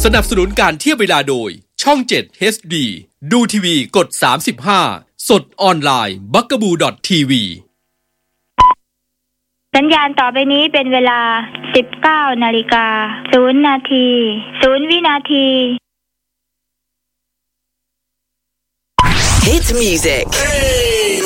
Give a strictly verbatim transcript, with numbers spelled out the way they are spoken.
สนับสนุนการเทียบเวลาโดยช่องเจ็ด เอช ดี ดูทีวีกดสามสิบห้าสดออนไลน์ บักกะบู ดอท ที วีสัญญาณต่อไปนี้เป็นเวลา สิบเก้านาฬิกาศูนย์นาทีศูนย์วินาที Hit music.